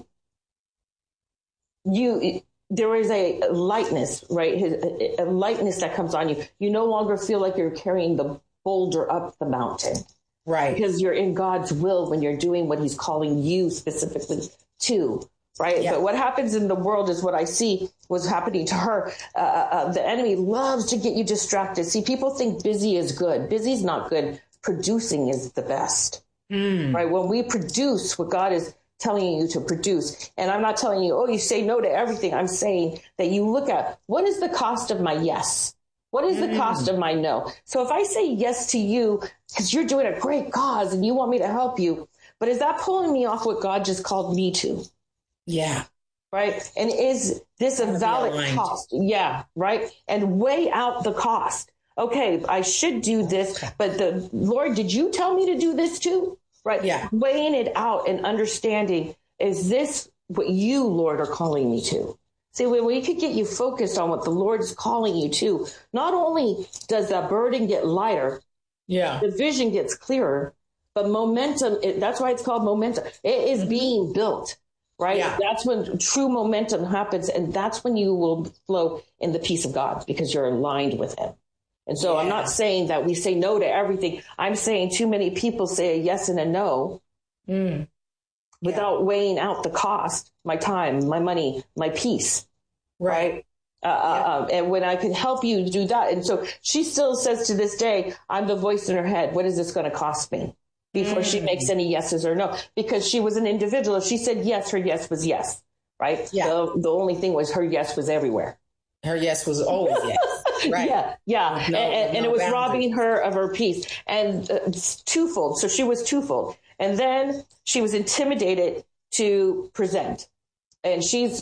you, there is a lightness, right? A lightness that comes on you. You no longer feel like you're carrying the boulder up the mountain. Right. Because you're in God's will when you're doing what he's calling you specifically to. Right. Yeah. But what happens in the world is what I see was happening to her. Uh, uh, the enemy loves to get you distracted. See, people think busy is good. Busy is not good. Producing is the best. Mm. Right. When we produce what God is telling you to produce, and I'm not telling you, oh, you say no to everything. I'm saying that you look at what is the cost of my yes? What is the mm. cost of my no? So if I say yes to you because you're doing a great cause and you want me to help you, but is that pulling me off what God just called me to? Yeah. Right. And is this a valid cost? Yeah. Right. And weigh out the cost. Okay, I should do this, but the Lord, did you tell me to do this too? Right. Yeah. Weighing it out and understanding, is this what you, Lord, are calling me to? See, when we could get you focused on what the Lord is calling you to, not only does that burden get lighter, yeah, the vision gets clearer, but momentum, it, that's why it's called momentum. It is being built. Right. Yeah. That's when true momentum happens. And that's when you will flow in the peace of God because you're aligned with him. And so yeah. I'm not saying that we say no to everything. I'm saying too many people say a yes and a no mm. without yeah. weighing out the cost, my time, my money, my peace. Right. right? Uh, yeah. uh, and when I can help you do that. And so she still says to this day, I'm the voice in her head. What is this going to cost me? Before mm. she makes any yeses or no, because she was an individual. If she said yes, her yes was yes, right? Yeah. The, the only thing was her yes was everywhere. Her yes was always yes. Right. Yeah. Yeah. No, and, and no it was boundaries. robbing her of her peace. And uh, it's twofold. So she was twofold. And then she was intimidated to present. And she's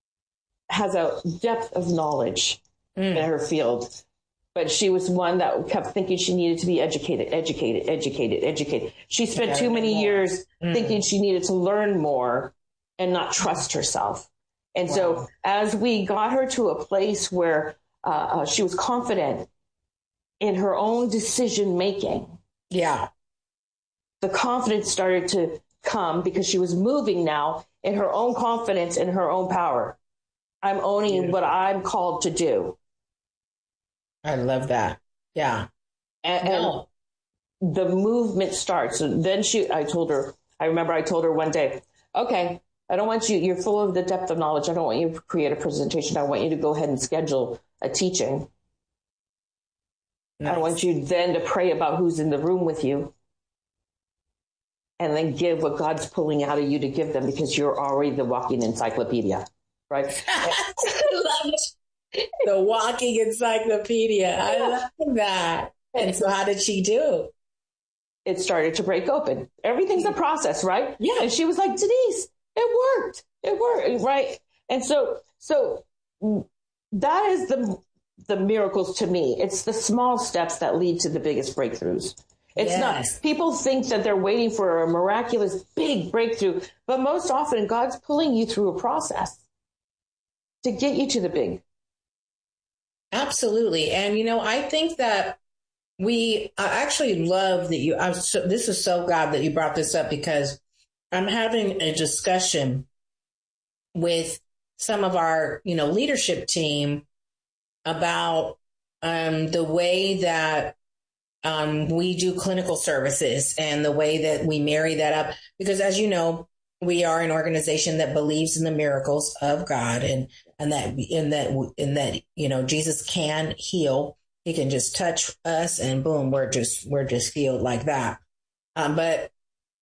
has a depth of knowledge mm. in her field. But she was one that kept thinking she needed to be educated, educated, educated, educated. She spent too many years mm. thinking she needed to learn more and not trust herself. And wow. so as we got her to a place where uh, uh, she was confident in her own decision making. Yeah. The confidence started to come because she was moving now in her own confidence and her own power. I'm owning yeah. what I'm called to do. I love that. Yeah. And, no. and the movement starts. And then she, I told her, I remember I told her one day, okay, I don't want you, you're full of the depth of knowledge. I don't want you to create a presentation. I want you to go ahead and schedule a teaching. Nice. I want you then to pray about who's in the room with you and then give what God's pulling out of you to give them because you're already the walking encyclopedia, right? I love it. The walking encyclopedia. I love that. And so how did she do? It started to break open. Everything's a process, right? Yeah. And she was like, Denise, it worked. It worked. Right. And so, so that is the, the miracles to me. It's the small steps that lead to the biggest breakthroughs. It's yes. not, people think that they're waiting for a miraculous big breakthrough, but most often God's pulling you through a process to get you to the big. Absolutely. And, you know, I think that we I actually love that you I'm so, this is so God that you brought this up because I'm having a discussion with some of our, you know, leadership team about um, the way that um, we do clinical services and the way that we marry that up. Because, as you know, we are an organization that believes in the miracles of God, and and that in that in that you know Jesus can heal. He can just touch us, and boom, we're just we're just healed like that. Um, but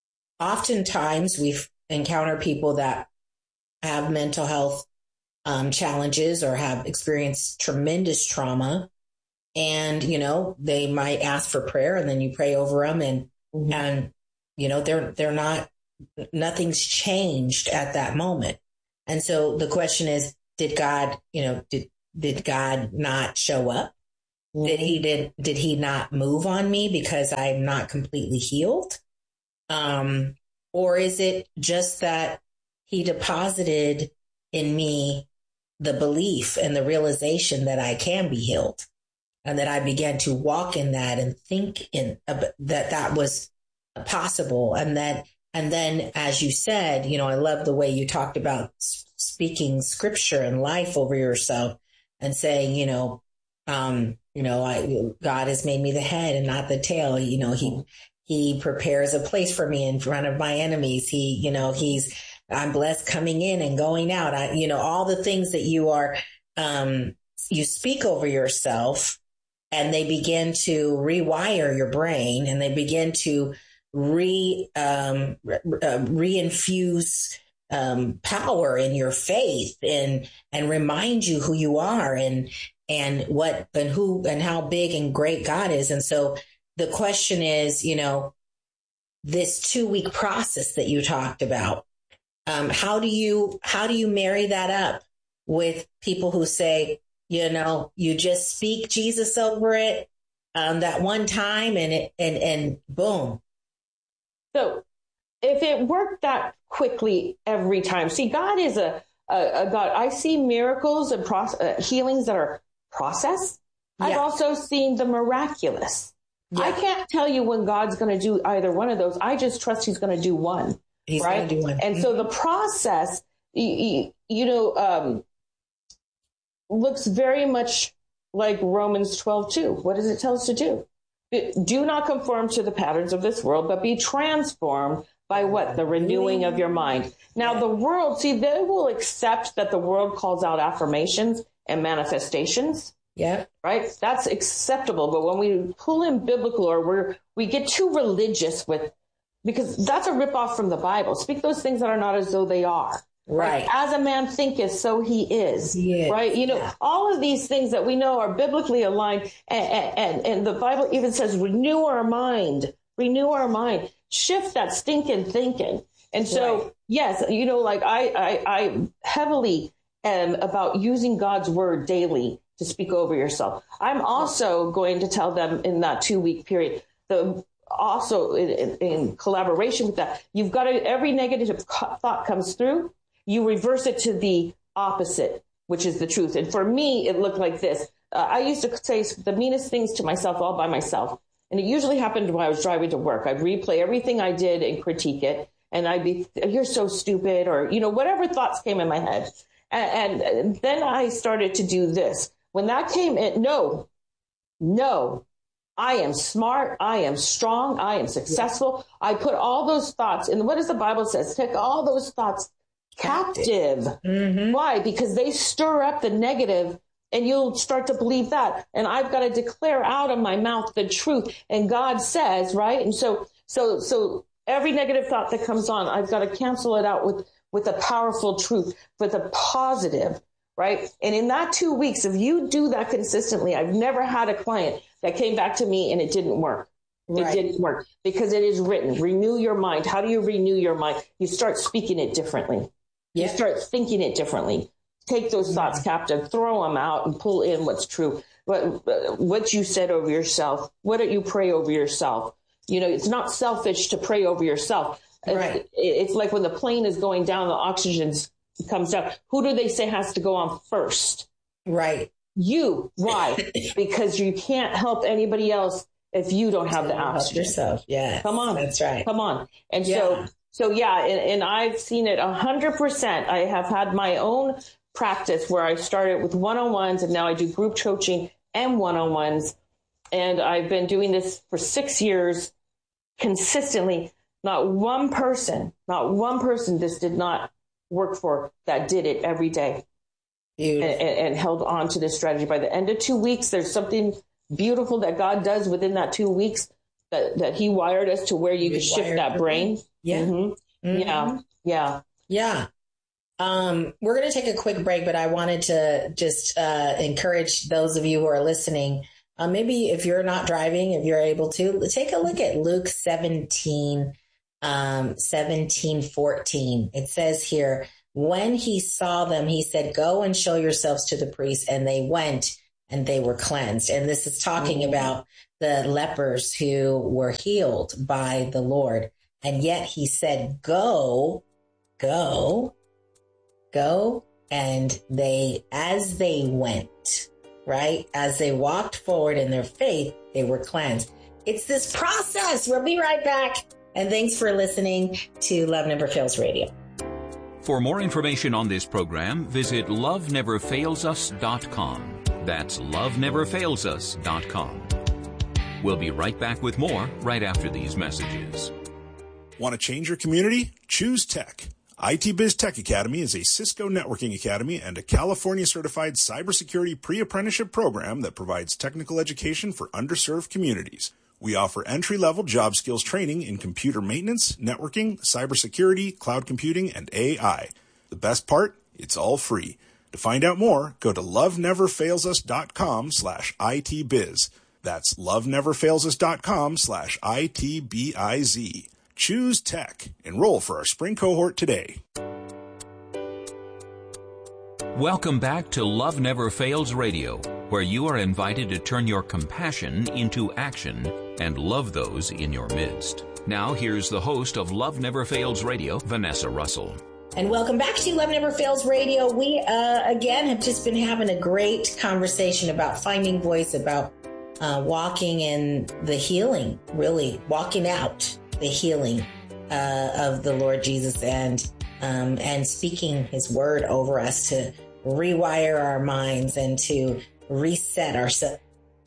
oftentimes we encounter people that have mental health um, challenges or have experienced tremendous trauma, and you know they might ask for prayer, and then you pray over them, and mm-hmm. and you know they're they're not. Nothing's changed at that moment. And so the question is, did God, you know, did, did God not show up? Mm-hmm. Did he, did, did he not move on me because I'm not completely healed? Um, or is it just that he deposited in me the belief and the realization that I can be healed, and that I began to walk in that and think in uh, that that was possible. And that, And then, as you said, you know, I love the way you talked about speaking scripture and life over yourself and saying, you know, um, you know, I, God has made me the head and not the tail. You know, he, he prepares a place for me in front of my enemies. He, you know, he's, I'm blessed coming in and going out. I, you know, all the things that you are, um, you speak over yourself, and they begin to rewire your brain, and they begin to re um uh, reinfuse um power in your faith, and and remind you who you are, and and what and who and how big and great God is. And so the question is, you know, this two week process that you talked about, um how do you how do you marry that up with people who say, you know, you just speak Jesus over it um that one time, and it and and boom. So if it worked that quickly every time, see, God is a, a, a God. I see miracles and process, uh, healings that are process. Yeah. I've also seen the miraculous. Yeah. I can't tell you when God's going to do either one of those. I just trust he's going to do one. He's right? going to do one. And mm-hmm. so the process, you, you know, um, looks very much like Romans twelve two. What does it tell us to do? Do not conform to the patterns of this world, but be transformed by what? The renewing of your mind. Now, the world, see, they will accept that the world calls out affirmations and manifestations. Yeah. Right? That's acceptable. But when we pull in biblical, or we're, we get too religious with, because that's a ripoff from the Bible. Speak those things that are not as though they are. Right. Right. As a man thinketh, so he is. Yes. Right. You know, yeah. all of these things that we know are biblically aligned. And, and, and the Bible even says, renew our mind, renew our mind, shift that stinking thinking. And so, right. yes, you know, like I, I, I heavily am about using God's word daily to speak over yourself. I'm also going to tell them in that two week period, the also in, in, in collaboration with that, you've got to, every negative thought comes through. You reverse it to the opposite, which is the truth. And for me, it looked like this. Uh, I used to say the meanest things to myself all by myself. And it usually happened when I was driving to work. I'd replay everything I did and critique it. And I'd be, you're so stupid, or, you know, whatever thoughts came in my head. And, and then I started to do this. When that came in, no, no, I am smart. I am strong. I am successful. I put all those thoughts in. What does the Bible says? Take all those thoughts captive. Mm-hmm. Why? Because they stir up the negative, and you'll start to believe that. And I've got to declare out of my mouth the truth. And God says, right? And so, so, so every negative thought that comes on, I've got to cancel it out with, with a powerful truth, with a positive, right? And in that two weeks, if you do that consistently, I've never had a client that came back to me and it didn't work. Right. It didn't work because it is written. Renew your mind. How do you renew your mind? You start speaking it differently. Yeah. You start thinking it differently. Take those thoughts captive, throw them out, and pull in what's true. What, what you said over yourself. What did you pray over yourself? You know, it's not selfish to pray over yourself. Right. It's, it's like when the plane is going down, the oxygen comes down. Who do they say has to go on first? Right. You. Why? Because you can't help anybody else if you don't have the oxygen. Help yourself. Yeah. Come on. That's right. Come on. And yeah. so, so yeah, and, and I've seen it a hundred percent. I have had my own practice where I started with one-on-ones, and now I do group coaching and one-on-ones. And I've been doing this for six years consistently. Not one person, not one person this did not work for that did it every day and, and, and held on to this strategy. By the end of two weeks, there's something beautiful that God does within that two weeks that, that he wired us to where you can shift that brain. Yeah. Mm-hmm. Mm-hmm. Yeah. Yeah. Yeah. Um, we're going to take a quick break, but I wanted to just uh, encourage those of you who are listening. Uh, maybe if you're not driving, if you're able to, take a look at Luke seventeen, um, seventeen, fourteen. It says here, when he saw them, he said, go and show yourselves to the priest. And they went and they were cleansed. And this is talking mm-hmm. about the lepers who were healed by the Lord. And yet he said, go, go, go. And they, as they went, right, as they walked forward in their faith, they were cleansed. It's this process. We'll be right back. And thanks for listening to Love Never Fails Radio. For more information on this program, visit love never fails us dot com. That's love never fails us dot com. We'll be right back with more right after these messages. Want to change your community? Choose Tech. I T Biz Tech Academy is a Cisco networking academy and a California-certified cybersecurity pre-apprenticeship program that provides technical education for underserved communities. We offer entry-level job skills training in computer maintenance, networking, cybersecurity, cloud computing, and A I. The best part? It's all free. To find out more, go to love never fails us dot com slash I T biz. That's love never fails us dot com slash I T B I Z. Choose Tech. Enroll for our spring cohort today. Welcome back to Love Never Fails Radio, where you are invited to turn your compassion into action and love those in your midst. Now, here's the host of Love Never Fails Radio, Vanessa Russell. And welcome back to Love Never Fails Radio. We, uh, again, have just been having a great conversation about finding voice, about uh, walking in the healing, really walking out the healing uh, of the Lord Jesus and um, and speaking his word over us to rewire our minds and to reset ourselves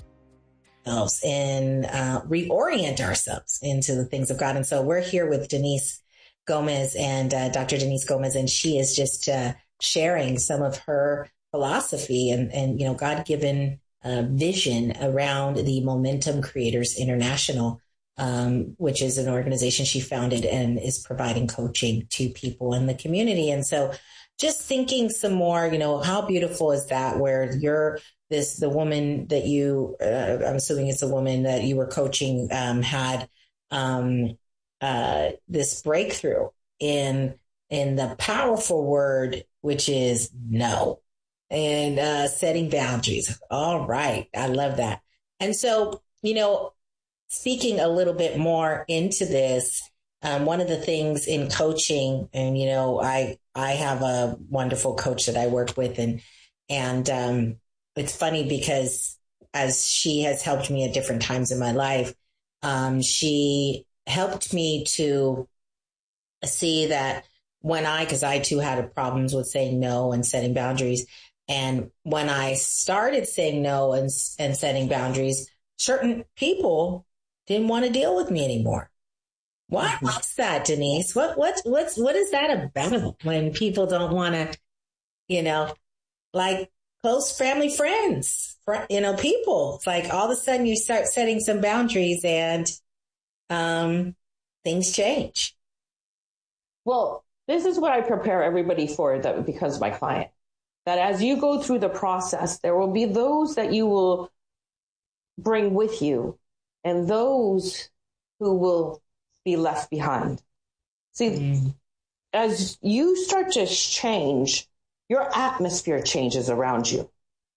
and uh, reorient ourselves into the things of God. And so we're here with Denise Gomez and uh, Doctor Denise Gomez, and she is just uh, sharing some of her philosophy and, and you know, God-given uh, vision around the Momentum Creators International, um, which is an organization she founded and is providing coaching to people in the community. And so just thinking some more, you know, how beautiful is that where you're this, the woman that you, uh, I'm assuming it's a woman that you were coaching, um, had um, uh, this breakthrough in, in the powerful word, which is no, and uh, setting boundaries. All right. I love that. And so, you know, speaking a little bit more into this, Um, one of the things in coaching, and, you know, I, I have a wonderful coach that I work with, and, and, um, it's funny because as she has helped me at different times in my life, um, she helped me to see that when I, cause I too had problems with saying no and setting boundaries. And when I started saying no and, and setting boundaries, certain people didn't want to deal with me anymore. Why was that, Denise? What, what, what's, what is that about when people don't want to, you know, like close family friends, you know, people, it's like all of a sudden you start setting some boundaries and, um, things change. Well, this is what I prepare everybody for that because of my client, that as you go through the process, there will be those that you will bring with you and those who will be left behind. See, mm. as you start to change, your atmosphere changes around you.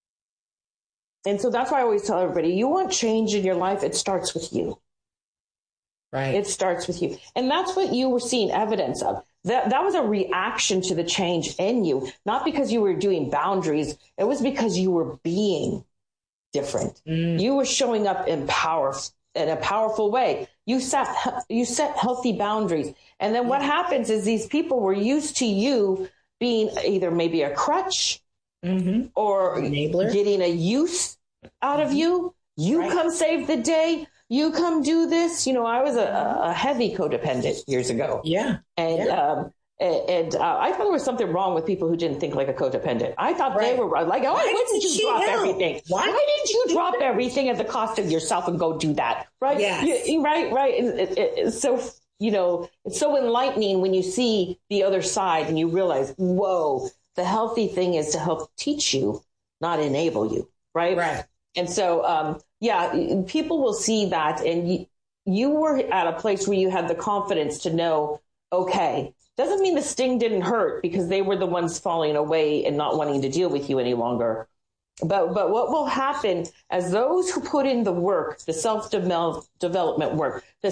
And so that's why I always tell everybody, you want change in your life, it starts with you. Right. It starts with you. And that's what you were seeing evidence of. That that was a reaction to the change in you, not because you were doing boundaries. It was because you were being different. Mm. You were showing up in power, in a powerful way. You set, you set healthy boundaries. And then what happens is these people were used to you being either maybe a crutch mm-hmm. or enabler, getting a use out of you. You right. come save the day. you come do this. You know, I was a, a heavy codependent years ago. Yeah. And, yeah. um, and, and uh, I thought there was something wrong with people who didn't think like a codependent. I thought right. they were like, oh, why, why didn't you drop help? everything? Why? why didn't you drop everything at the cost of yourself and go do that? Right. Yes. You, right. Right. It, it, it's so, you know, it's so enlightening when you see the other side and you realize, whoa, the healthy thing is to help teach you, not enable you. Right. Right. And so, um, yeah, people will see that. And you, you were at a place where you had the confidence to know, okay, doesn't mean the sting didn't hurt because they were the ones falling away and not wanting to deal with you any longer. But but what will happen as those who put in the work, the self-development work, the